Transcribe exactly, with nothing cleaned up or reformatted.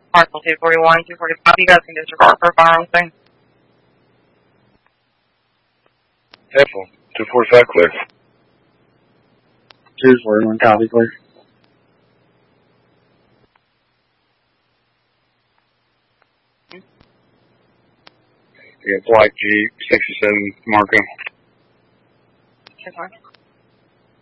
Parcel two forty-one, two forty-five, you guys can disregard for firearms thing. Careful. two forty-five clear. two forty-one, copy, clear. Yeah, black Jeep, sixty-seven Marco. Okay, fine.